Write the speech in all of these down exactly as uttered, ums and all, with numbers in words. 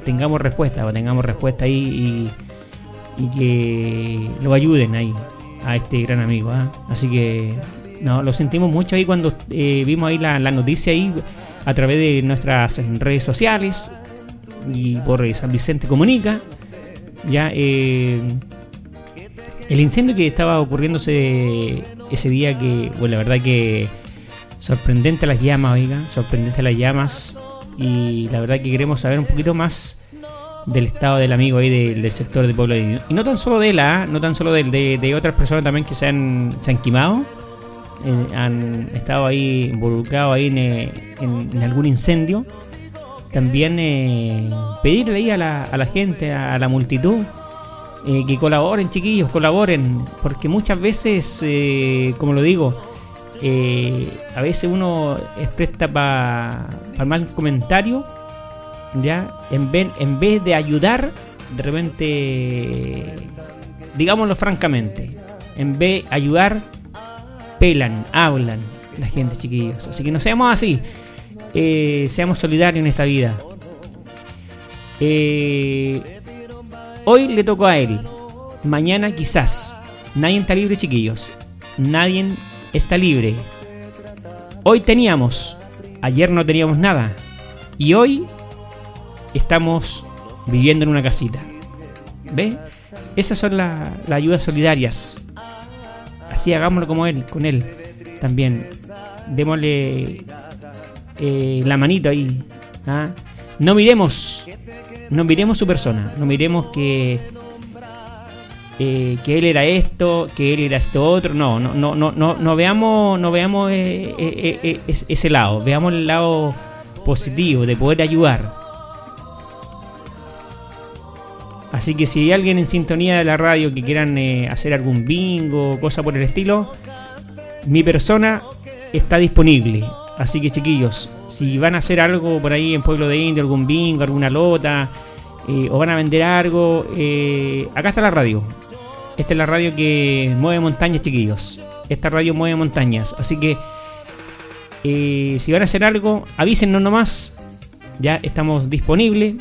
tengamos respuesta, o tengamos respuesta ahí y, y que lo ayuden ahí a este gran amigo, ¿eh? Así que no, lo sentimos mucho ahí cuando eh, vimos ahí la, la noticia ahí a través de nuestras redes sociales y por San Vicente Comunica, ya eh, el incendio que estaba ocurriéndose ese día, que bueno, la verdad que sorprendente las llamas, oiga, sorprendente las llamas, y la verdad que queremos saber un poquito más del estado del amigo ahí de, del sector de Pueblo de Indio. Y no tan solo de él, ¿eh? no tan solo de, de, de otras personas también que se han, se han quemado, eh, han estado ahí involucrados ahí en, en, en algún incendio. También eh, pedirle ahí a la, a la gente, a, a la multitud, eh, que colaboren, chiquillos, colaboren, porque muchas veces, eh, como lo digo, eh, a veces uno es presta para pa mal comentario, ya, en vez, en vez de ayudar, de repente, digámoslo francamente, en vez de ayudar, pelan, hablan la gente, chiquillos. Así que no seamos así, eh, seamos solidarios en esta vida. Eh, hoy le tocó a él, mañana quizás. Nadie está libre, chiquillos. Nadie está libre. Hoy teníamos, ayer no teníamos nada, y hoy estamos viviendo en una casita. ¿Ve? Esas son las la ayudas solidarias. Así hagámoslo como él, con él también. Démosle eh, la manito ahí, ¿ah? No miremos, no miremos su persona, no miremos que eh, que él era esto, que él era esto otro. No, no, no, no, no, no veamos, no veamos eh, eh, eh, eh, ese lado. Veamos el lado positivo de poder ayudar. Así que si hay alguien en sintonía de la radio que quieran eh, hacer algún bingo, cosa por el estilo, mi persona está disponible. Así que, chiquillos, si van a hacer algo por ahí en Pueblo de Indio, algún bingo, alguna lota, eh, o van a vender algo, eh, acá está la radio. Esta es la radio que mueve montañas, chiquillos. Esta radio mueve montañas. Así que eh, si van a hacer algo, avísennos nomás. Ya estamos disponibles.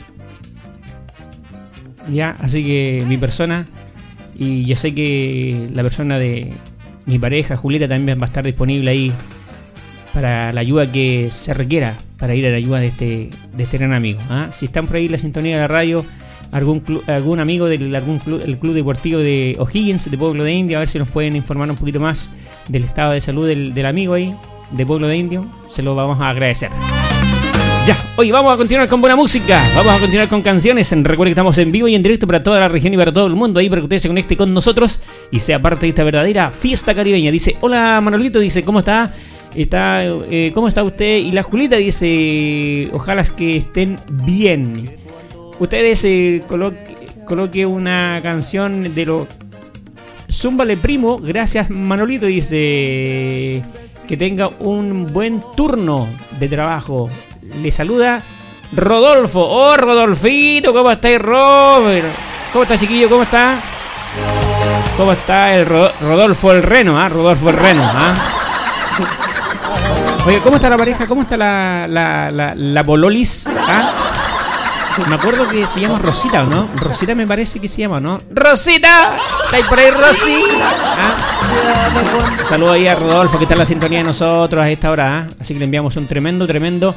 Ya, así que mi persona, y yo sé que la persona de mi pareja, Julieta, también va a estar disponible ahí para la ayuda que se requiera, para ir a la ayuda de este, de este gran amigo, ¿ah? Si están por ahí en la sintonía de la radio, algún club, algún amigo del algún club, el club deportivo de O'Higgins, de Pueblo de Indio, a ver si nos pueden informar un poquito más del estado de salud del, del amigo ahí, de Pueblo de Indio, se lo vamos a agradecer. Ya, hoy vamos a continuar con buena música, vamos a continuar con canciones. Recuerden que estamos en vivo y en directo para toda la región y para todo el mundo, ahí para que usted se conecte con nosotros y sea parte de esta verdadera fiesta caribeña. Dice, hola Manolito, dice, ¿cómo está? Está, eh, ¿cómo está usted? Y la Julita dice, ojalá que estén bien. Ustedes eh, coloque, coloque una canción de lo Zúmbale Primo, gracias Manolito, dice, que tenga un buen turno de trabajo. Le saluda Rodolfo. Oh, Rodolfito, ¿cómo estáis, Robert? ¿Cómo está, chiquillo? ¿Cómo está? ¿Cómo está el Ro- Rodolfo el Reno? ¿Ah? Rodolfo el Reno, ¿ah? Oye, ¿cómo está la pareja? ¿Cómo está la, la, la, la pololis? ¿Ah? Me acuerdo que se llama Rosita, ¿no? Rosita me parece que se llama, ¿no? ¡Rosita! ¿Estáis por ahí, Rosy? ¿Ah? Saludos ahí a Rodolfo, que está en la sintonía de nosotros a esta hora, ¿ah? Así que le enviamos un tremendo, tremendo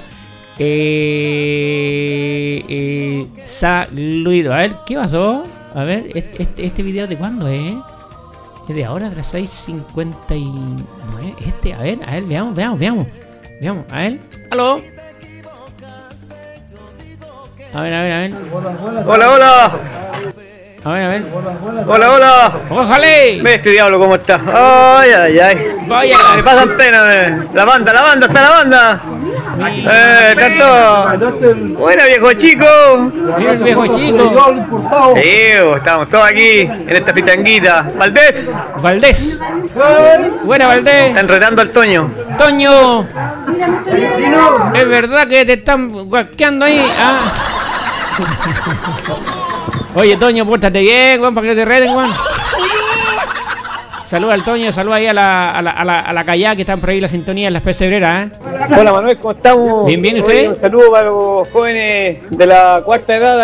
eh, eh, saludo. A ver, ¿qué pasó? A ver, este, este, este video de cuándo es, ¿eh? Es de ahora, de las seis cincuenta y nueve. Este, a ver, a ver, veamos, veamos, veamos. Veamos, a ver. ¡Aló! A ver, a ver, a ver. Hola, hola. A ver, a ver. Hola, hola. ¡Ójale! Ve este diablo cómo está. Ay, ay, ay. Vaya. Me pasan pena. eh. La banda, la banda, está la banda. Eh, cantó. Buena, viejo chico. Mira el viejo chico. Sí, estamos todos aquí en esta pitanguita. Valdés. Valdés. Buena, Valdés. Están retando al Toño. Toño. Es verdad que te están guasqueando ahí. ¿Ah? Oye, Toño, pórtate bien, Juan, para que no te reten, Juan. Saluda al Toño, saluda ahí a la, a la, a la, a la Callá, que están por ahí en la sintonía, en las pesebreras, ¿eh? Hola, Manuel, ¿cómo estamos? Bien, bien, ¿usted? Oye, un saludo para los jóvenes de la cuarta edad.